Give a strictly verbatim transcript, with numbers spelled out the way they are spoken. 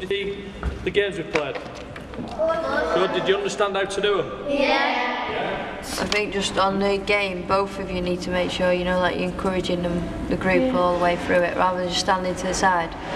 you see the games we played? Good. Did you understand how to do them? Yeah. I think just on the game, both of you need to make sure you know, like you're encouraging them, the group all the way through it, rather than just standing to the side.